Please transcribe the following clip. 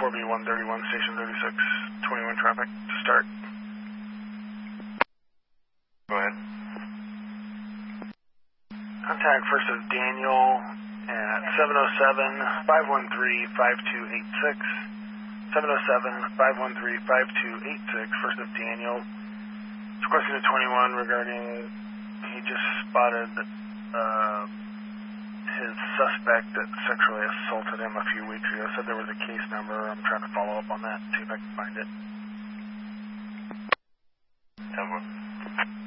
4B131, station 3621 traffic to start. Go ahead. Contact first of Daniel at 707-513-5286. 707-513-5286, first of Daniel. It's requesting a 21 regarding, he just spotted his suspect that sexually assaulted him a few weeks ago. Said there was a case number. I'm trying to follow up on that, see if I can find it. 10-1.